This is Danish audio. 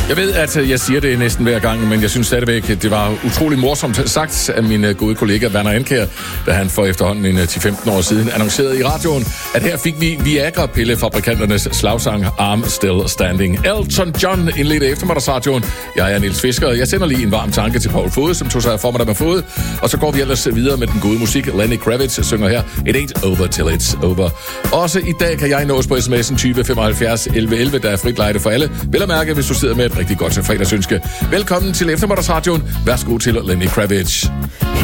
Jeg ved, at jeg siger det næsten hver gang, men jeg synes stadigvæk, at det var utrolig morsomt sagt af min gode kollega Werner Ankjær, da han for efterhånden en 10-15 år siden annoncerede i radioen, at her fik vi Viagra-pillefabrikanternes slagsang I'm Still Standing. Elton John indledte eftermiddagsradioen. Jeg er Niels Fisker, og jeg sender lige en varm tanke til Paul Fode, som tog sig af formiddag med Fode. Og så går vi ellers videre med den gode musik. Lenny Kravitz synger her It Ain't Over Till It's Over. Også i dag kan jeg nås på sms'en 20 75 11 11, der er frit lejde for alle. Vel at mærke, hvis du sidder med et rigtig godt fredagsønske. Velkommen til eftermiddagsradioen. Værsgo til Lenny Kravitz.